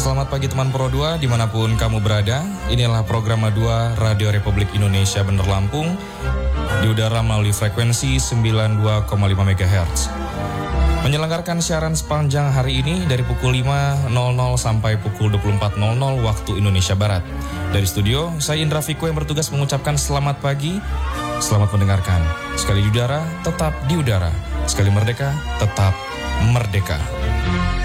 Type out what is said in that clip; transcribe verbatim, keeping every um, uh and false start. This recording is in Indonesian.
Selamat pagi teman Pro dua dimanapun kamu berada. Inilah program dua Radio Republik Indonesia Bandar Lampung di udara melalui frekuensi sembilan puluh dua koma lima megahertz. Menyelenggarakan siaran sepanjang hari ini dari pukul lima nol nol sampai pukul dua puluh empat nol nol waktu Indonesia Barat. Dari studio, saya Indra Fiko yang bertugas mengucapkan selamat pagi, selamat mendengarkan. Sekali di udara, tetap di udara. Sekali merdeka, tetap merdeka.